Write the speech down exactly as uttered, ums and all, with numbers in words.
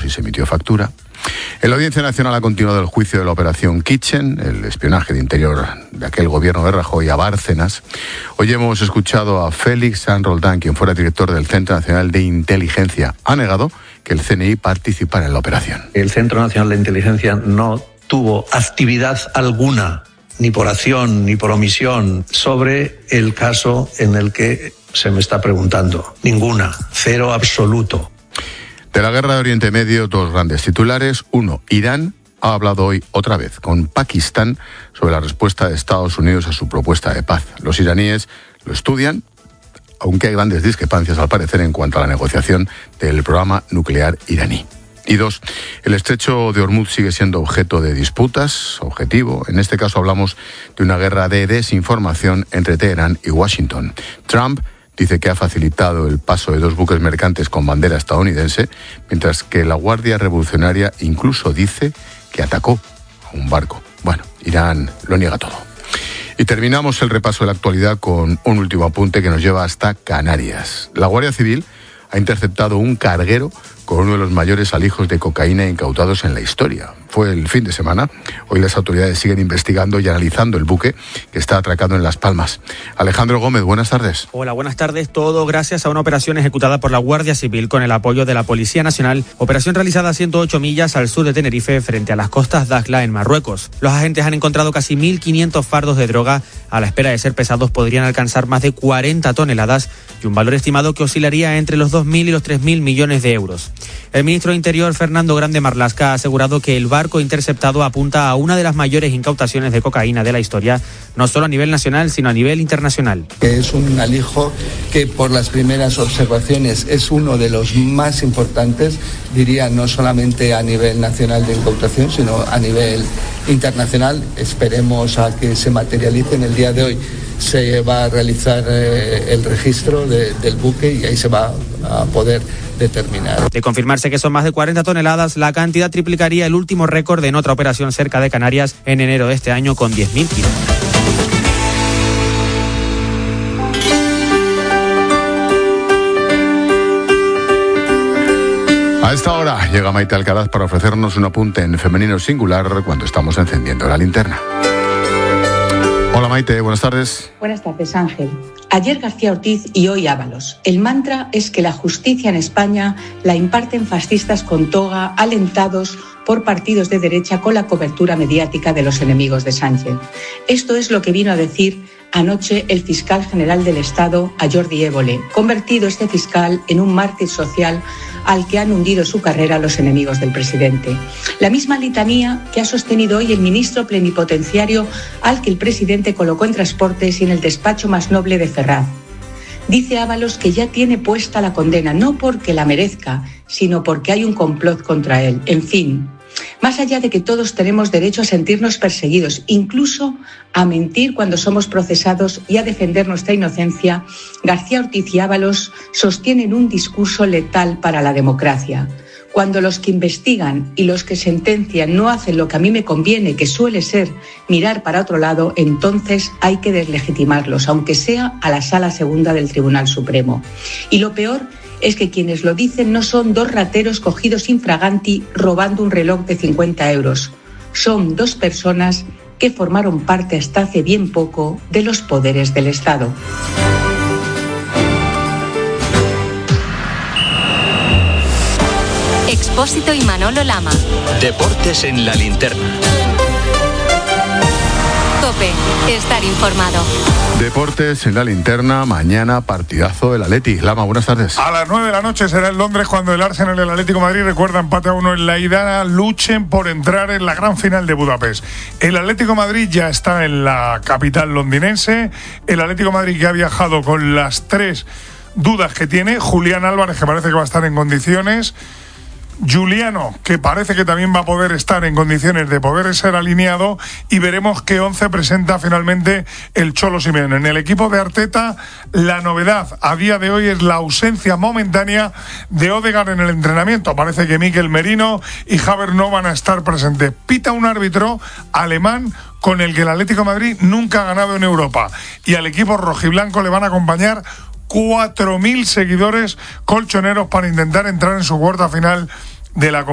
y se emitió factura. En la Audiencia Nacional ha continuado el juicio de la operación Kitchen, el espionaje de interior de aquel gobierno de Rajoy a Bárcenas. Hoy hemos escuchado a Félix San Roldán, quien fuera director del Centro Nacional de Inteligencia. Ha negado que el C N I participara en la operación. El Centro Nacional de Inteligencia no tuvo actividad alguna, ni por acción ni por omisión, sobre el caso en el que se me está preguntando. Ninguna, cero absoluto. De la guerra de Oriente Medio, dos grandes titulares. Uno, Irán ha hablado hoy otra vez con Pakistán sobre la respuesta de Estados Unidos a su propuesta de paz. Los iraníes lo estudian, aunque hay grandes discrepancias al parecer en cuanto a la negociación del programa nuclear iraní. Y dos, el estrecho de Hormuz sigue siendo objeto de disputas, objetivo. En este caso hablamos de una guerra de desinformación entre Teherán y Washington. Trump dice que ha facilitado el paso de dos buques mercantes con bandera estadounidense, mientras que la Guardia Revolucionaria incluso dice que atacó a un barco. Bueno, Irán lo niega todo. Y terminamos el repaso de la actualidad con un último apunte que nos lleva hasta Canarias. La Guardia Civil ha interceptado un carguero con uno de los mayores alijos de cocaína incautados en la historia. Fue el fin de semana. Hoy las autoridades siguen investigando y analizando el buque que está atracado en Las Palmas. Alejandro Gómez, buenas tardes. Hola, buenas tardes. Todo gracias a una operación ejecutada por la Guardia Civil con el apoyo de la Policía Nacional. Operación realizada a ciento ocho millas al sur de Tenerife, frente a las costas Dakhla, en Marruecos. Los agentes han encontrado casi mil quinientos fardos de droga. A la espera de ser pesados podrían alcanzar más de cuarenta toneladas y un valor estimado que oscilaría entre los dos mil y los tres mil millones de euros. El ministro de Interior, Fernando Grande Marlaska, ha asegurado que el barco interceptado apunta a una de las mayores incautaciones de cocaína de la historia, no solo a nivel nacional, sino a nivel internacional. Es un alijo que por las primeras observaciones es uno de los más importantes, diría, no solamente a nivel nacional de incautación, sino a nivel internacional. Esperemos a que se materialice en el día de hoy. Se va a realizar eh, el registro de, del buque y ahí se va a poder determinar. De confirmarse que son más de cuarenta toneladas, la cantidad triplicaría el último récord en otra operación cerca de Canarias en enero de este año con diez mil kilos. A esta hora llega Maite Alcaraz para ofrecernos un apunte en femenino singular cuando estamos encendiendo la linterna. Hola Maite, buenas tardes. Buenas tardes, Ángel. Ayer García Ortiz y hoy Ábalos. El mantra es que la justicia en España la imparten fascistas con toga, alentados por partidos de derecha con la cobertura mediática de los enemigos de Sánchez. Esto es lo que vino a decir anoche el fiscal general del Estado a Jordi Évole, convertido este fiscal en un mártir social al que han hundido su carrera los enemigos del presidente. La misma litanía que ha sostenido hoy el ministro plenipotenciario al que el presidente colocó en transportes y en el despacho más noble de Ferraz. Dice Ábalos que ya tiene puesta la condena, no porque la merezca, sino porque hay un complot contra él. En fin, más allá de que todos tenemos derecho a sentirnos perseguidos, incluso a mentir cuando somos procesados y a defender nuestra inocencia, García Ortiz y Ábalos sostienen un discurso letal para la democracia. Cuando los que investigan y los que sentencian no hacen lo que a mí me conviene, que suele ser mirar para otro lado, entonces hay que deslegitimarlos, aunque sea a la Sala Segunda del Tribunal Supremo. Y lo peor es que quienes lo dicen no son dos rateros cogidos infraganti robando un reloj de cincuenta euros. Son dos personas que formaron parte hasta hace bien poco de los poderes del Estado. Expósito y Manolo Lama. Deportes en la linterna. COPE, estar informado. Deportes en la linterna, mañana partidazo del Atleti. Lama, buenas tardes. A las nueve de la noche será en Londres cuando el Arsenal y el Atlético de Madrid, recuerda, empate a uno en la ida, luchen por entrar en la gran final de Budapest. El Atlético de Madrid ya está en la capital londinense, el Atlético de Madrid que ha viajado con las tres dudas que tiene, Julián Álvarez, que parece que va a estar en condiciones, Juliano, que parece que también va a poder estar en condiciones de poder ser alineado, y veremos qué once presenta finalmente el Cholo Simeone. En el equipo de Arteta, la novedad a día de hoy es la ausencia momentánea de Ødegaard en el entrenamiento. Parece que Mikel Merino y Havertz no van a estar presentes. Pita un árbitro alemán con el que el Atlético de Madrid nunca ha ganado en Europa, y al equipo rojiblanco le van a acompañar cuatro mil seguidores colchoneros para intentar entrar en su cuarta final de la competición.